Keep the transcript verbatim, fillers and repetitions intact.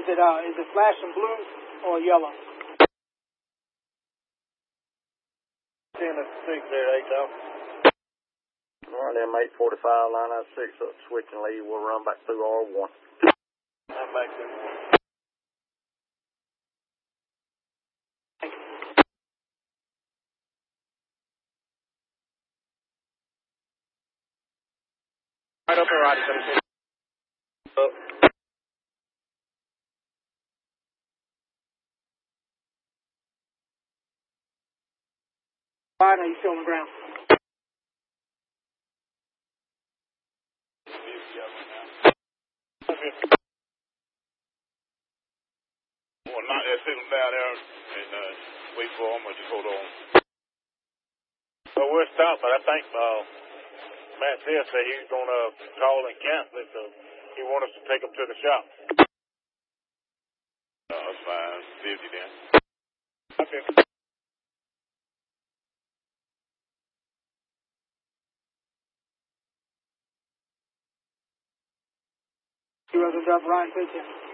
it uh, is it flashing blue or yellow? ten at six there, eight though. All right, M eight forty-five, line out six up, switching lead. We'll run back through R one. I'm back through one. Right up there, Roddy. Up. Fine, are you still on the ground? Well, not that sit them down there and uh, wait for them or just hold on. Well, we'll stop, but I think uh, Matt Sears said he was going to call and cancel it, so he wanted us to take them to the shop. Oh, that's fine. fifty then. Okay. You rather drop Ryan, take him.